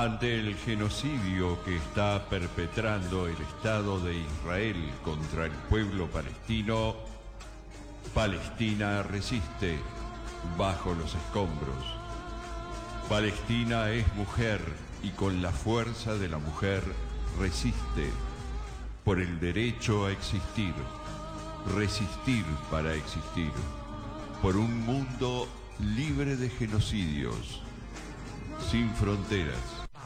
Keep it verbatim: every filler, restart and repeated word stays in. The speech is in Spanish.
Ante el genocidio que está perpetrando el Estado de Israel contra el pueblo palestino, Palestina resiste bajo los escombros. Palestina es mujer y con la fuerza de la mujer resiste por el derecho a existir, resistir para existir, por un mundo libre de genocidios, sin fronteras.